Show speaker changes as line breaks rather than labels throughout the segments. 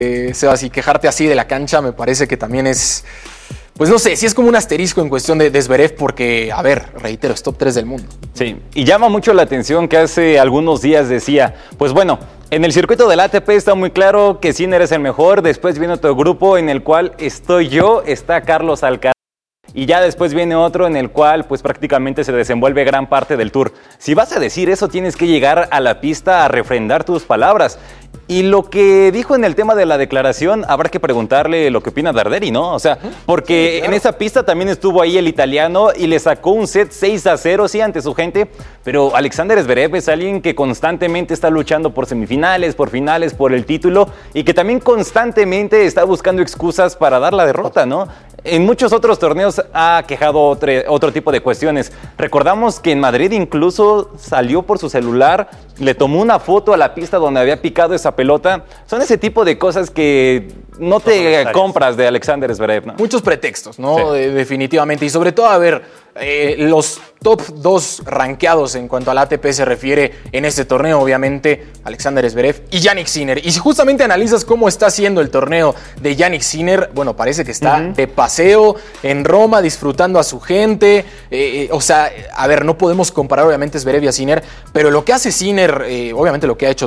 Sebas, y quejarte así de la cancha me parece que también es, pues no sé, sí es como un asterisco en cuestión de Zverev porque, a ver, reitero, es top 3 del mundo.
Sí, y llama mucho la atención que hace algunos días decía, pues bueno, en el circuito del ATP está muy claro que Sinner es el mejor, después viene otro grupo en el cual estoy yo, está Carlos Alcaraz, y ya después viene otro en el cual pues prácticamente se desenvuelve gran parte del Tour. Si vas a decir eso, tienes que llegar a la pista a refrendar tus palabras. Y lo que dijo en el tema de la declaración, habrá que preguntarle lo que opina Darderi, ¿no? O sea, porque sí, claro, en esa pista también estuvo ahí el italiano y le sacó un set 6-0, sí, ante su gente, pero Alexander Zverev es alguien que constantemente está luchando por semifinales, por finales, por el título, y que también constantemente está buscando excusas para dar la derrota, ¿no? En muchos otros torneos ha quejado otro tipo de cuestiones. Recordamos que en Madrid incluso salió por su celular, le tomó una foto a la pista donde había picado esa pelota. Son ese tipo de cosas que no te compras de Alexander Zverev, ¿no?
Muchos pretextos, ¿no? Sí. Definitivamente. Y sobre todo, a ver, los top 2 rankeados en cuanto al ATP se refiere en este torneo, obviamente, Alexander Zverev y Jannik Sinner. Y si justamente analizas cómo está siendo el torneo de Jannik Sinner, bueno, parece que está de paseo en Roma, disfrutando a su gente. O sea, a ver, no podemos comparar obviamente Zverev y a Sinner, pero lo que hace Sinner, obviamente lo que ha hecho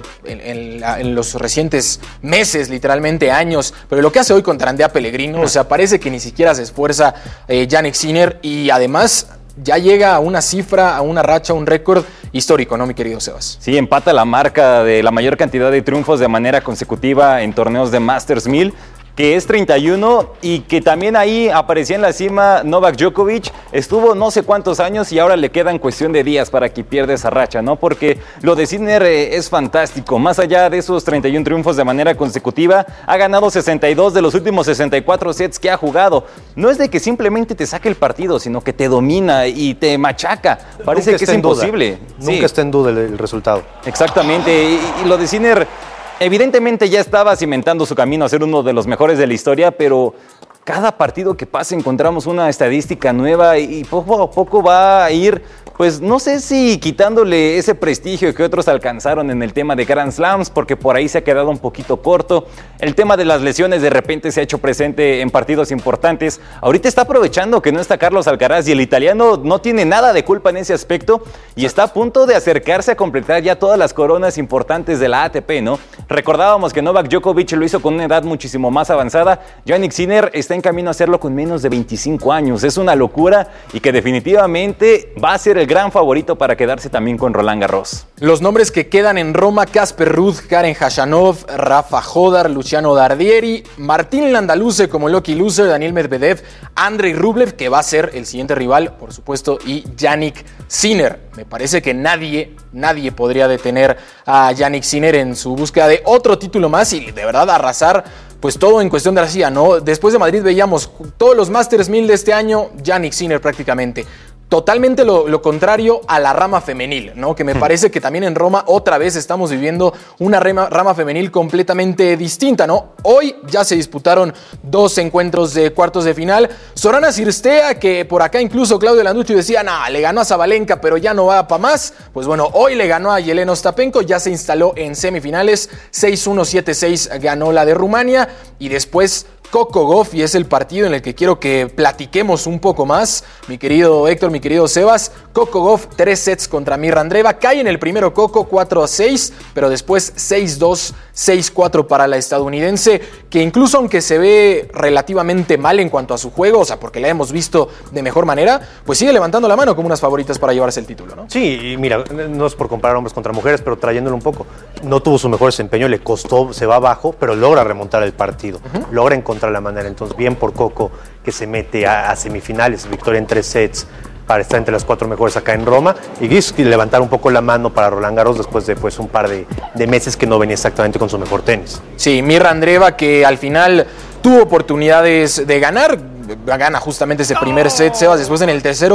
en los recientes meses, literalmente años, pero lo que hace hoy contra Andrea Pellegrino, o sea, parece que ni siquiera se esfuerza Jannik Sinner, y además ya llega a una cifra, a una racha, a un récord histórico, ¿no, mi querido Sebas?
Sí, empata la marca de la mayor cantidad de triunfos de manera consecutiva en torneos de Masters 1000, que es 31, y que también ahí aparecía en la cima Novak Djokovic. Estuvo no sé cuántos años y ahora le quedan cuestión de días para que pierda esa racha, ¿no? Porque lo de Sinner es fantástico. Más allá de esos 31 triunfos de manera consecutiva, ha ganado 62 de los últimos 64 sets que ha jugado. No es de que simplemente te saque el partido, sino que te domina y te machaca. Parece que es imposible.
Nunca está en duda el resultado.
Exactamente. Y lo de Sinner, evidentemente ya estaba cimentando su camino a ser uno de los mejores de la historia, pero cada partido que pasa encontramos una estadística nueva y poco a poco va a ir, pues no sé si quitándole ese prestigio que otros alcanzaron en el tema de Grand Slams, porque por ahí se ha quedado un poquito corto. El tema de las lesiones de repente se ha hecho presente en partidos importantes. Ahorita está aprovechando que no está Carlos Alcaraz y el italiano no tiene nada de culpa en ese aspecto y está a punto de acercarse a completar ya todas las coronas importantes de la ATP, ¿no? Recordábamos que Novak Djokovic lo hizo con una edad muchísimo más avanzada. Jannik Sinner está en camino a hacerlo con menos de 25 años. Es una locura y que definitivamente va a ser el gran favorito para quedarse también con Roland Garros.
Los nombres que quedan en Roma: Casper Ruud, Karen Khachanov, Rafa Jodar, Luciano Dardieri, Martín Landaluce como lucky loser, Daniil Medvedev, Andrei Rublev, que va a ser el siguiente rival, por supuesto, y Jannik Sinner. Me parece que nadie podría detener a Jannik Sinner en su búsqueda de otro título más y de verdad arrasar pues todo en cuestión de la CIA, ¿no? Después de Madrid veíamos todos los Masters 1000 de este año, Jannik Sinner prácticamente. Totalmente lo contrario a la rama femenil, ¿no? Que me parece que también en Roma otra vez estamos viviendo una rama femenil completamente distinta, ¿no? Hoy ya se disputaron 2 encuentros de cuartos de final. Sorana Cirstea, que por acá incluso Claudio Landucci decía, nah, le ganó a Sabalenka, pero ya no va para más. Pues bueno, hoy le ganó a Yelena Ostapenko, ya se instaló en semifinales. 6-1, 7-6 ganó la de Rumania y después Coco Gauff, y es el partido en el que quiero que platiquemos un poco más, mi querido Héctor, mi querido Sebas. Coco Gauff, 3 sets contra Mirra Andreeva, cae en el primero Coco 4-6, pero después 6-2, 6-4 para la estadounidense, que incluso aunque se ve relativamente mal en cuanto a su juego, o sea, porque la hemos visto de mejor manera, pues sigue levantando la mano como unas favoritas para llevarse el título, ¿no?
Sí, y mira, no es por comparar hombres contra mujeres, pero trayéndolo un poco, no tuvo su mejor desempeño, le costó, se va abajo, pero logra remontar el partido, logra encontrar la manera. Entonces, bien por Coco, que se mete a semifinales, victoria en 3 sets para estar entre las 4 mejores acá en Roma, y levantar un poco la mano para Roland Garros después de pues, un par de meses que no venía exactamente con su mejor tenis.
Sí, Mirra Andreeva, que al final tuvo oportunidades de ganar, gana justamente ese primer set, Sebas. Después en el tercero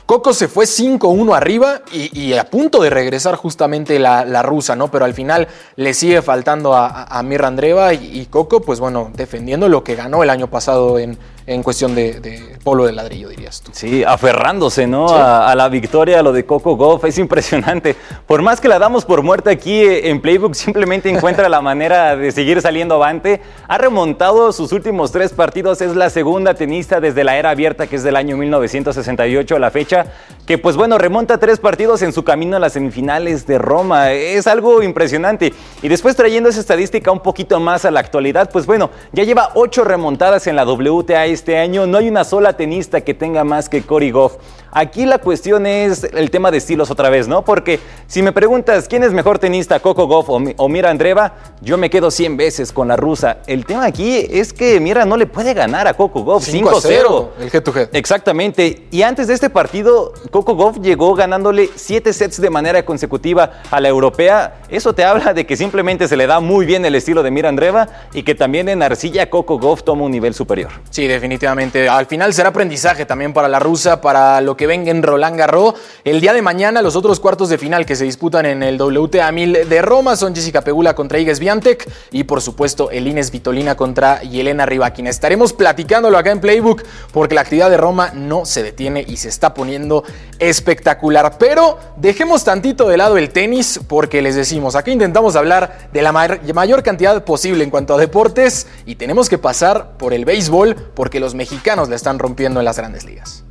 Coco se fue 5-1 arriba y a punto de regresar justamente la rusa, ¿no? Pero al final le sigue faltando a Mirra Andreeva y Coco, pues bueno, defendiendo lo que ganó el año pasado en cuestión de polo de ladrillo, dirías tú.
Sí, aferrándose, ¿no?
Sí.
A la victoria, lo de Coco Gauff, es impresionante. Por más que la damos por muerta aquí en Playbook, simplemente encuentra la manera de seguir saliendo avante. Ha remontado sus últimos 3 partidos, es la segunda tenista desde la era abierta, que es del año 1968 a la fecha, que pues bueno, remonta 3 partidos en su camino a las semifinales de Roma. Es algo impresionante. Y después trayendo esa estadística un poquito más a la actualidad, pues bueno, ya lleva 8 remontadas en la WTA este año. No hay una sola tenista que tenga más que Cory Gauff. Aquí la cuestión es el tema de estilos otra vez, ¿no? Porque si me preguntas quién es mejor tenista, Coco Gauff o Mirra Andreeva, yo me quedo 100 veces con la rusa. El tema aquí es que Mirra no le puede ganar a Coco Gauff. 5-0.
El head to head.
Exactamente. Y antes de este partido, Coco Gauff llegó ganándole 7 sets de manera consecutiva a la europea. Eso te habla de que simplemente se le da muy bien el estilo de Mirra Andreeva y que también en arcilla Coco Gauff toma un nivel superior.
Sí, definitivamente. Al final será aprendizaje también para la rusa, para lo que venga en Roland Garros. El día de mañana los otros cuartos de final que se disputan en el WTA 1000 de Roma son Jessica Pegula contra Iga Swiatek y por supuesto Elina Svitolina contra Jelena Rybakina. Estaremos platicándolo acá en Playbook porque la actividad de Roma no se detiene y se está poniendo espectacular. Pero dejemos tantito de lado el tenis porque les decimos, acá intentamos hablar de la mayor cantidad posible en cuanto a deportes y tenemos que pasar por el béisbol porque los mexicanos la están rompiendo en las grandes ligas.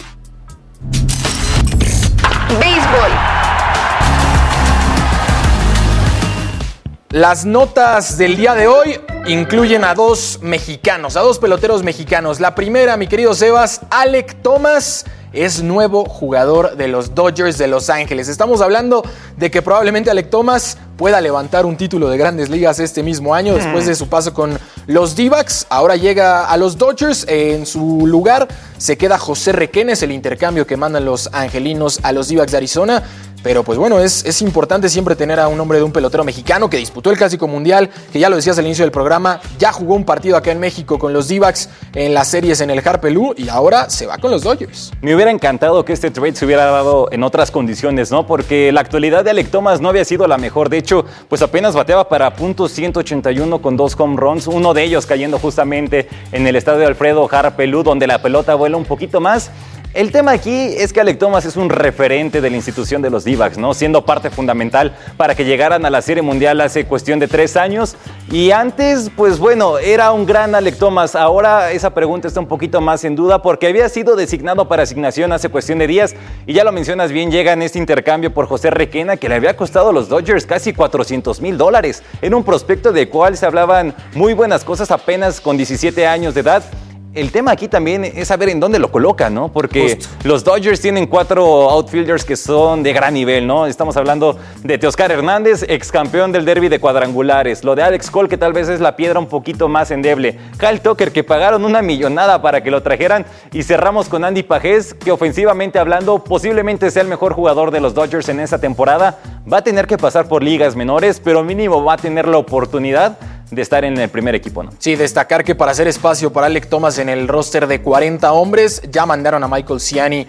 Béisbol.
Las notas del día de hoy incluyen a 2 mexicanos, a 2 peloteros mexicanos. La primera, mi querido Sebas, Alek Thomas es nuevo jugador de los Dodgers de Los Ángeles. Estamos hablando de que probablemente Alek Thomas pueda levantar un título de Grandes Ligas este mismo año después de su paso con los D-backs. Ahora llega a los Dodgers. En su lugar se queda José Requenes, el intercambio que mandan los angelinos a los D-backs de Arizona. Pero pues bueno, es importante siempre tener a un hombre de un pelotero mexicano que disputó el Clásico Mundial, que ya lo decías al inicio del programa, ya jugó un partido acá en México con los D-backs en las series en el Harpelú y ahora se va con los Dodgers.
Me hubiera encantado que este trade se hubiera dado en otras condiciones, ¿no? Porque la actualidad de Alek Thomas no había sido la mejor. De hecho, pues apenas bateaba para .181 con 2 home runs, uno de ellos cayendo justamente en el estadio Alfredo Harpelú, donde la pelota vuela un poquito más. El tema aquí es que Alek Thomas es un referente de la institución de los D-backs, ¿no? Siendo parte fundamental para que llegaran a la Serie Mundial hace cuestión de 3 años. Y antes, pues bueno, era un gran Alek Thomas. Ahora esa pregunta está un poquito más en duda porque había sido designado para asignación hace cuestión de días. Y ya lo mencionas bien, llega en este intercambio por José Requena, que le había costado a los Dodgers casi $400,000. Era un prospecto del cual se hablaban muy buenas cosas apenas con 17 años de edad. El tema aquí también es saber en dónde lo colocan, ¿no? Porque los Dodgers tienen 4 outfielders que son de gran nivel, ¿no? Estamos hablando de Teoscar Hernández, ex campeón del derby de cuadrangulares. Lo de Alex Cole, que tal vez es la piedra un poquito más endeble. Kyle Tucker, que pagaron una millonada para que lo trajeran. Y cerramos con Andy Pajés, que ofensivamente hablando posiblemente sea el mejor jugador de los Dodgers en esta temporada. Va a tener que pasar por ligas menores, pero mínimo va a tener la oportunidad de estar en el primer equipo, ¿no?
Sí, destacar que para hacer espacio para Alek Thomas en el roster de 40 hombres, ya mandaron a Michael Ciani,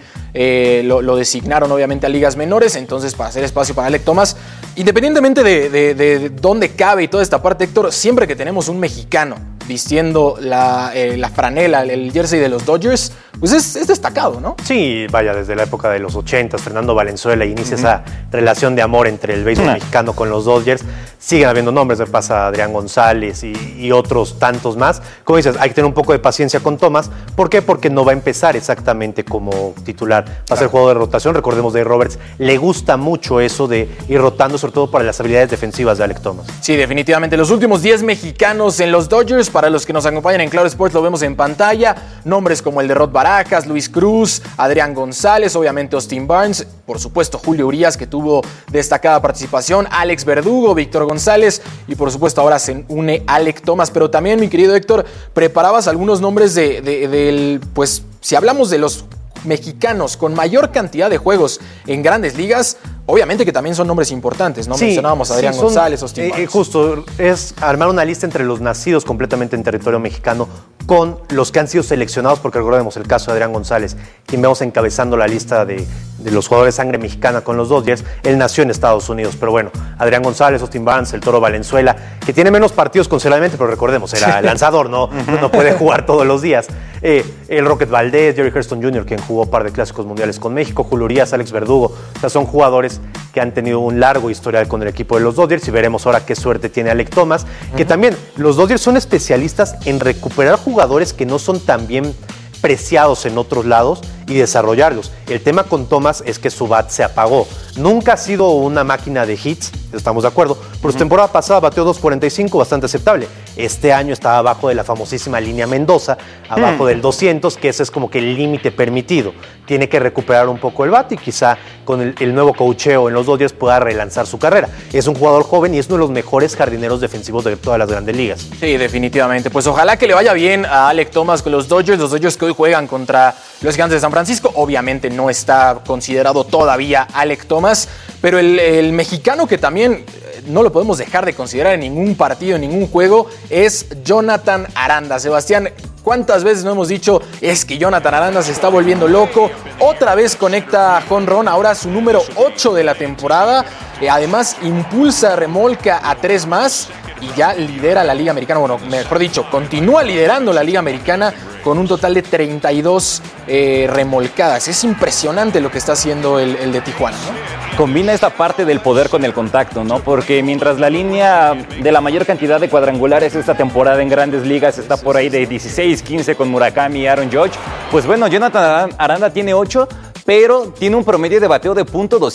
lo designaron obviamente a ligas menores, entonces para hacer espacio para Alek Thomas, independientemente de dónde cabe y toda esta parte, Héctor, siempre que tenemos un mexicano vistiendo la franela, el jersey de los Dodgers, pues es destacado, ¿no?
Sí, vaya, desde la época de los 80, Fernando Valenzuela inicia esa relación de amor entre el béisbol mexicano con los Dodgers. Siguen habiendo nombres, me pasa Adrián González y otros tantos más. Como dices, hay que tener un poco de paciencia con Thomas. ¿Por qué? Porque no va a empezar exactamente como titular. Va a ser juego de rotación. Recordemos, Dave Roberts le gusta mucho eso de ir rotando, sobre todo para las habilidades defensivas de Alek Thomas.
Sí, definitivamente. Los últimos 10 mexicanos en los Dodgers, para los que nos acompañan en Claro Sports, lo vemos en pantalla. Nombres como el de Rod Barajas, Luis Cruz, Adrián González, obviamente Austin Barnes, por supuesto Julio Urías, que tuvo destacada participación, Alex Verdugo, Víctor González y por supuesto ahora se une Alek Thomas. Pero también, mi querido Héctor, preparabas algunos nombres pues si hablamos de los mexicanos con mayor cantidad de juegos en grandes ligas, obviamente que también son nombres importantes, ¿no? Sí, mencionábamos a Adrián González, Austin Barnes.
Justo, es armar una lista entre los nacidos completamente en territorio mexicano con los que han sido seleccionados, porque recordemos el caso de Adrián González, quien vemos encabezando la lista de los jugadores de sangre mexicana con los Dodgers. Él nació en Estados Unidos, pero bueno, Adrián González, Austin Barnes, el Toro Valenzuela, que tiene menos partidos considerablemente, pero recordemos, era lanzador, no puede jugar todos los días. El Rocket Valdez, Jerry Hairston Jr., quien jugó un par de clásicos mundiales con México, Julio Urias, Alex Verdugo. O sea, son jugadores que han tenido un largo historial con el equipo de los Dodgers, y veremos ahora qué suerte tiene Alek Thomas, que también los Dodgers son especialistas en recuperar jugadores que no son tan bien preciados en otros lados y desarrollarlos. El tema con Thomas es que su bat se apagó. Nunca ha sido una máquina de hits, estamos de acuerdo, pero su temporada pasada bateó 2.45, bastante aceptable. Este año estaba abajo de la famosísima línea Mendoza, abajo del 200, que ese es como que el límite permitido. Tiene que recuperar un poco el bat y quizá con el nuevo coacheo en los Dodgers pueda relanzar su carrera. Es un jugador joven y es uno de los mejores jardineros defensivos de todas las grandes ligas.
Sí, definitivamente. Pues ojalá que le vaya bien a Alek Thomas con los Dodgers que hoy juegan contra los Gigantes de San Francisco. Obviamente no está considerado todavía Alek Thomas, pero el mexicano que también no lo podemos dejar de considerar en ningún partido, en ningún juego, es Jonathan Aranda. Sebastián, ¿cuántas veces no hemos dicho es que Jonathan Aranda se está volviendo loco? Otra vez conecta jonrón, ahora su número 8 de la temporada. Además, impulsa, remolca a 3 más y ya lidera la Liga Americana. Bueno, mejor dicho, continúa liderando la Liga Americana con un total de 32 remolcadas. Es impresionante lo que está haciendo el de Tijuana, ¿no?
Combina esta parte del poder con el contacto, ¿no? Porque mientras la línea de la mayor cantidad de cuadrangulares esta temporada en Grandes Ligas está por ahí de 16, 15 con Murakami y Aaron Judge, pues bueno, Jonathan Aranda tiene 8, pero tiene un promedio de bateo de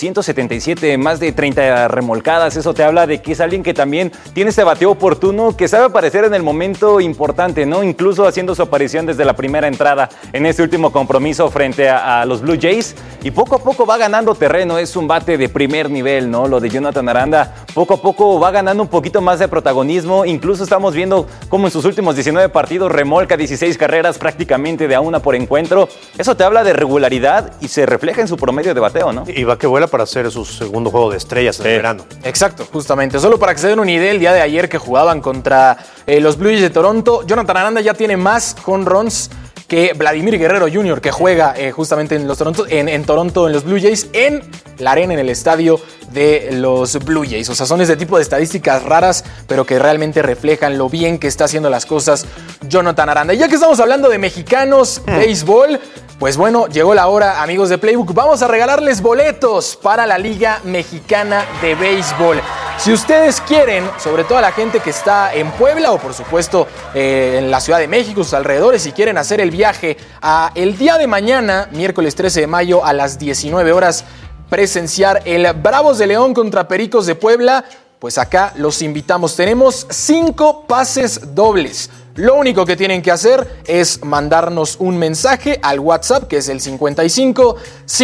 .277, más de 30 remolcadas. Eso te habla de que es alguien que también tiene este bateo oportuno, que sabe aparecer en el momento importante, ¿no? Incluso haciendo su aparición desde la primera entrada en este último compromiso frente a los Blue Jays, y poco a poco va ganando terreno. Es un bate de primer nivel, ¿no? Lo de Jonathan Aranda, poco a poco va ganando un poquito más de protagonismo. Incluso estamos viendo cómo en sus últimos 19 partidos remolca 16 carreras, prácticamente de a una por encuentro. Eso te habla de regularidad y se refleja en su promedio de bateo, ¿no?
Y va que vuela para hacer su segundo juego de estrellas en el verano.
Exacto, justamente. Solo para que se den una idea, el día de ayer que jugaban contra los Blue Jays de Toronto, Jonathan Aranda ya tiene más home runs que Vladimir Guerrero Jr., que juega justamente en Toronto, en los Blue Jays, en la arena, en el estadio de los Blue Jays. O sea, son ese tipo de estadísticas raras, pero que realmente reflejan lo bien que está haciendo las cosas Jonathan Aranda. Y ya que estamos hablando de mexicanos, béisbol, pues bueno, llegó la hora, amigos de Playbook. Vamos a regalarles boletos para la Liga Mexicana de Béisbol. Si ustedes quieren, sobre todo a la gente que está en Puebla o por supuesto en la Ciudad de México, sus alrededores, si quieren hacer el viaje el día de mañana, miércoles 13 de mayo a las 19 horas, presenciar el Bravos de León contra Pericos de Puebla, pues acá los invitamos. Tenemos 5 pases dobles. Lo único que tienen que hacer es mandarnos un mensaje al WhatsApp, que es el 55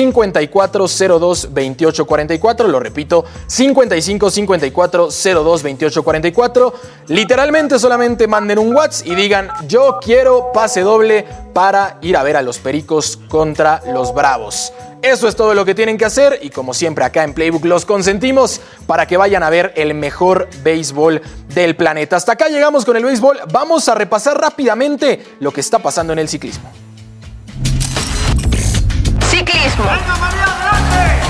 5402 2844. Lo repito, 55 5402 2844. Literalmente solamente manden un WhatsApp y digan: yo quiero pase doble para ir a ver a los Pericos contra los Bravos. Eso es todo lo que tienen que hacer, y como siempre acá en Playbook los consentimos para que vayan a ver el mejor béisbol del planeta. Hasta acá llegamos con el béisbol. Vamos a repasar rápidamente lo que está pasando en el ciclismo.
Ciclismo.
¡Venga, María, adelante!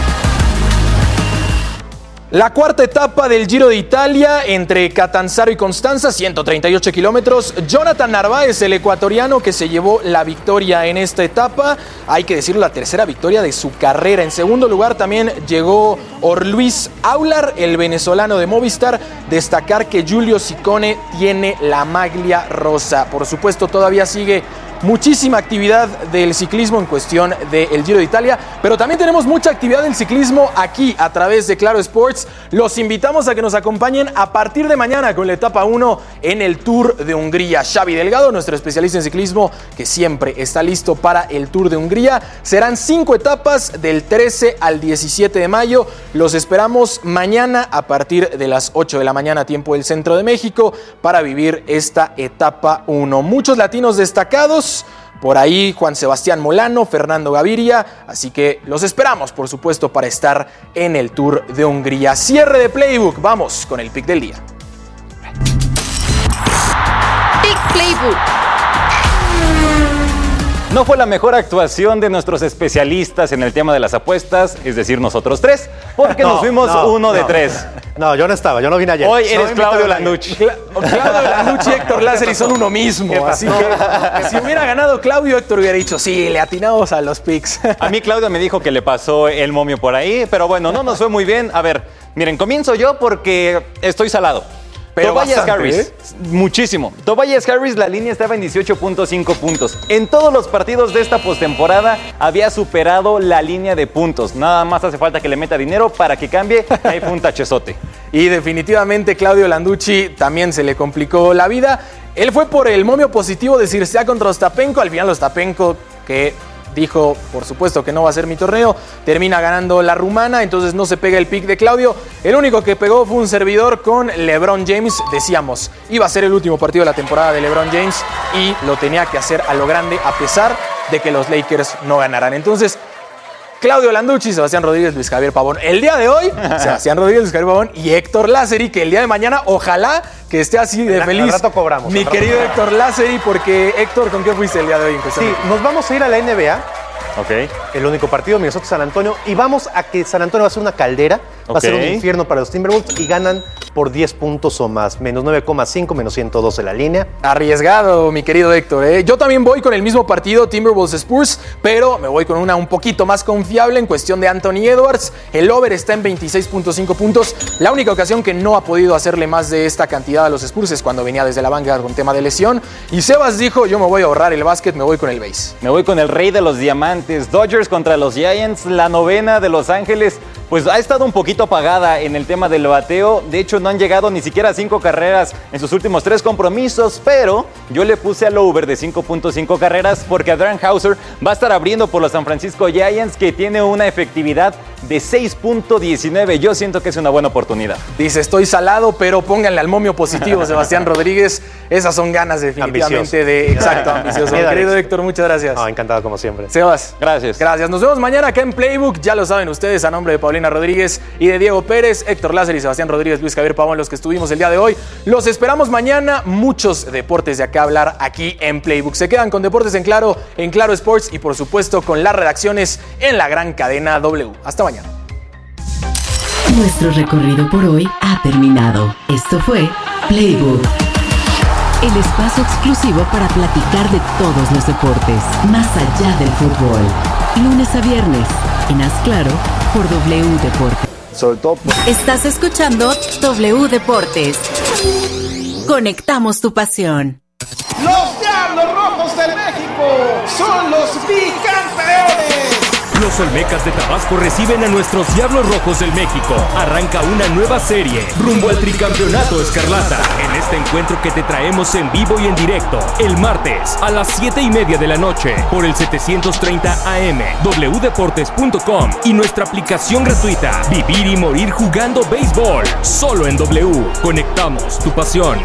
La cuarta etapa del Giro de Italia entre Catanzaro y Constanza, 138 kilómetros. Jonathan Narváez, el ecuatoriano, que se llevó la victoria en esta etapa. Hay que decirlo, la tercera victoria de su carrera. En segundo lugar también llegó Orluis Aular, el venezolano de Movistar. Destacar que Giulio Ciccone tiene la maglia rosa. Por supuesto, todavía sigue muchísima actividad del ciclismo en cuestión del Giro de Italia, pero también tenemos mucha actividad del ciclismo aquí a través de Claro Sports. Los invitamos a que nos acompañen a partir de mañana con la etapa 1 en el Tour de Hungría. Xavi Delgado, nuestro especialista en ciclismo, que siempre está listo para el Tour de Hungría. Serán 5 etapas del 13 al 17 de mayo. Los esperamos mañana a partir de las 8 de la mañana, tiempo del Centro de México, para vivir esta etapa 1. Muchos latinos destacados. Por ahí Juan Sebastián Molano, Fernando Gaviria, así que los esperamos, por supuesto, para estar en el Tour de Hungría. Cierre de Playbook, vamos con el pick del día.
Pick Playbook.
No fue la mejor actuación de nuestros especialistas en el tema de las apuestas, es decir, nosotros tres, porque nos fuimos uno de tres.
No, yo no estaba, yo no vine ayer.
Hoy eres Claudio Landucci.
Claudio Landucci y Héctor Lázari son uno mismo. Así que si hubiera ganado Claudio, Héctor hubiera dicho, sí, le atinamos a los picks.
A mí Claudio me dijo que le pasó el momio por ahí, pero bueno, no nos fue muy bien. A ver, miren, comienzo yo porque estoy salado.
Pero
Tobias
bastante,
Harris, muchísimo. Tobias Harris, la línea estaba en 18.5 puntos. En todos los partidos de esta postemporada había superado la línea de puntos. Nada más hace falta que le meta dinero para que cambie. Ahí fue un tachezote.
Y definitivamente Claudio Landucci también se le complicó la vida. Él fue por el momio positivo de Circea contra Ostapenko. Al final Ostapenko, que dijo, por supuesto que no va a ser mi torneo, termina ganando la rumana, entonces no se pega el pick de Claudio. El único que pegó fue un servidor con LeBron James. Decíamos, iba a ser el último partido de la temporada de LeBron James y lo tenía que hacer a lo grande a pesar de que los Lakers no ganaran. Entonces, Claudio Landucci, Sebastián Rodríguez, Luis Javier Pavón. El día de hoy, Sebastián Rodríguez, Luis Javier Pavón y Héctor Lázari, que el día de mañana, ojalá que esté así de feliz.
Al rato cobramos.
Mi querido Héctor Lázari, porque Héctor, ¿con qué fuiste el día de hoy?
Sí, nos vamos a ir a la NBA.
Ok.
El único partido, Minnesota-San Antonio. Y vamos a que San Antonio va a ser una caldera. Va a ser un infierno para los Timberwolves. Y ganan por 10 puntos o más. Menos 9,5, menos 112 la línea.
Arriesgado, mi querido Héctor, ¿eh? Yo también voy con el mismo partido, Timberwolves-Spurs, pero me voy con una un poquito más confiable en cuestión de Anthony Edwards. El over está en 26.5 puntos. La única ocasión que no ha podido hacerle más de esta cantidad a los Spurs es cuando venía desde la banca con tema de lesión. Y Sebas dijo, yo me voy a ahorrar el básquet, me voy con el base.
Me voy con el rey de los diamantes. Dodgers contra los Giants, la novena de Los Ángeles. Pues ha estado un poquito apagada en el tema del bateo. De hecho, no han llegado ni siquiera a 5 carreras en sus últimos 3 compromisos. Pero yo le puse al over de 5.5 carreras porque Adrian Hauser va a estar abriendo por los San Francisco Giants, que tiene una efectividad de 6.19. Yo siento que es una buena oportunidad.
Dice, estoy salado, pero pónganle al momio positivo, Sebastián Rodríguez. Esas son ganas definitivamente de... Exacto, ambicioso. Querido Héctor, muchas gracias.
Encantado como siempre.
Sebas.
Gracias.
Gracias. Nos vemos mañana acá en Playbook. Ya lo saben ustedes, a nombre de Paulina Rodríguez y de Diego Pérez, Héctor Lázari, Sebastián Rodríguez, Luis Javier Pavón, los que estuvimos el día de hoy. Los esperamos mañana. Muchos deportes de acá hablar aquí en Playbook. Se quedan con Deportes en Claro Sports y por supuesto con las redacciones en la gran cadena W. Hasta mañana.
Nuestro recorrido por hoy ha terminado. Esto fue Playbook, el espacio exclusivo para platicar de todos los deportes, más allá del fútbol. Lunes a viernes, en Haz Claro, por W Deportes.
Sobre todo
Estás escuchando W Deportes. Conectamos tu pasión.
Los Diablos Rojos de México son los bicampeones.
Los Olmecas de Tabasco reciben a nuestros Diablos Rojos del México. Arranca una nueva serie rumbo al tricampeonato escarlata. En este encuentro que te traemos en vivo y en directo el martes a las 7:30 de la noche por el 730 AM, wdeportes.com y nuestra aplicación gratuita. Vivir y morir jugando béisbol. Solo en W. Conectamos tu pasión.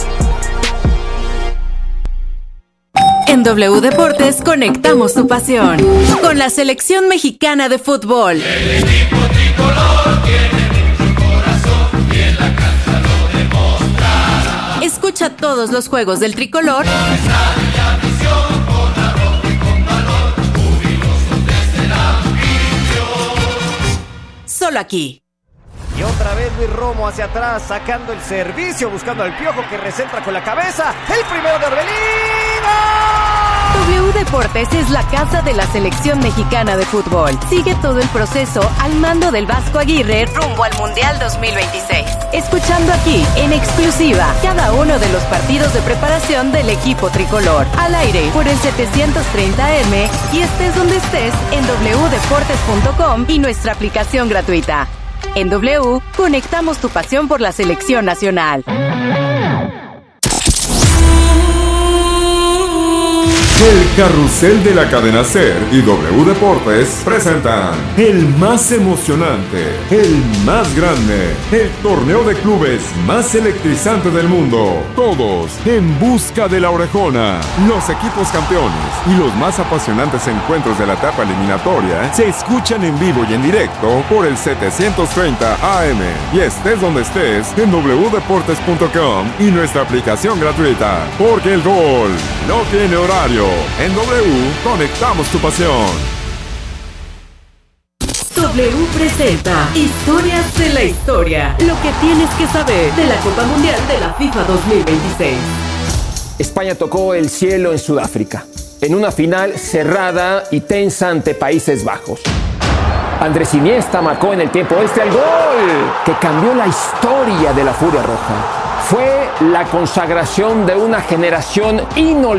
En W Deportes conectamos tu pasión con la selección mexicana de fútbol.
El equipo tricolor tiene mucho corazón y en la cancha lo demostrará.
Escucha todos los juegos del tricolor.
Con estadio y afición, con arrojo y con valor, jubilosos desde la afición.
Solo aquí.
Y otra vez Luis Romo hacia atrás, sacando el servicio, buscando al Piojo que recentra con la cabeza. El primero de Orbelín.
W Deportes es la casa de la selección mexicana de fútbol. Sigue todo el proceso al mando del Vasco Aguirre rumbo al Mundial 2026. Escuchando aquí, en exclusiva, cada uno de los partidos de preparación del equipo tricolor. Al aire, por el 730M y estés donde estés en wdeportes.com y nuestra aplicación gratuita. En W, conectamos tu pasión por la selección nacional.
El carrusel de la cadena SER y W Deportes presentan el más emocionante, el más grande, el torneo de clubes más electrizante del mundo. Todos en busca de la orejona. Los equipos campeones y los más apasionantes encuentros de la etapa eliminatoria se escuchan en vivo y en directo por el 730 AM. Y estés donde estés en wdeportes.com y nuestra aplicación gratuita. Porque el gol no tiene horario. En W, conectamos tu pasión.
W presenta Historias de la Historia. Lo que tienes que saber de la Copa Mundial de la FIFA 2026.
España tocó el cielo en Sudáfrica, en una final cerrada y tensa ante Países Bajos. Andrés Iniesta marcó en el tiempo extra el gol que cambió la historia de la Furia Roja. Fue la consagración de una generación inolvidable.